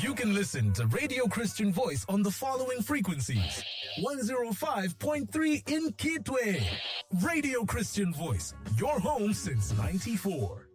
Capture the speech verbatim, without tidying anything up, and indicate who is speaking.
Speaker 1: You can listen to Radio Christian Voice on the following frequencies. one oh five point three in Kitwe. Radio Christian Voice, your home since ninety-four.